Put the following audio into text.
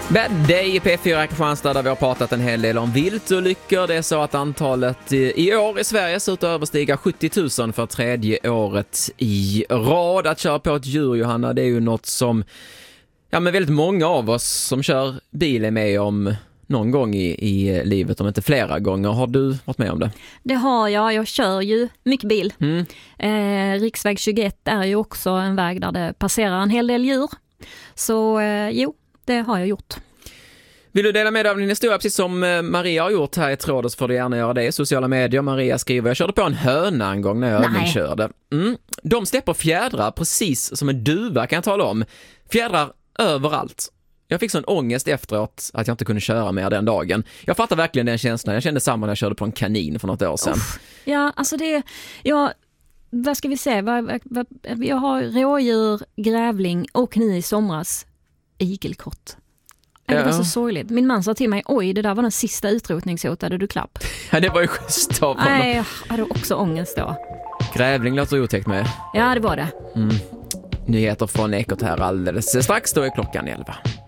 Bad Day i P4 Kristianstad där vi har pratat en hel del om viltolyckor. Det är så att antalet i år i Sverige ser ut att överstiga 70 000 för tredje året i rad. Att köra på ett djur, Johanna, det är ju något som men väldigt många av oss som kör bil är med om någon gång i livet, om inte flera gånger. Har du varit med om det? Det har jag. Jag kör ju mycket bil. Riksväg 21 är ju också en väg där det passerar en hel del djur. Så jo, det har jag gjort. Vill du dela med dig av din historia precis som Maria har gjort här i tråden, så får du gärna göra det i sociala medier. Maria skriver: jag körde på en höna en gång när jag övningskörde. De släpper fjädrar precis som en duva, kan jag tala om. Fjädrar överallt. Jag fick sån ångest efteråt att jag inte kunde köra mer den dagen. Jag fattar verkligen den känslan. Jag kände samma när jag körde på en kanin för något år sedan. Ja, alltså det... vad ska vi säga? Jag har rådjur, grävling och nu i somras igelkott. Det var så sorgligt. Min man sa till mig: oj, det där var den sista utrotningshotade du klapp. Ja, det var ju schysst av honom. Nej, jag hade också ångest då. Grävling låter otäckt med. Ja, det var det. Nyheter från Ekot här alldeles strax, då är klockan 11.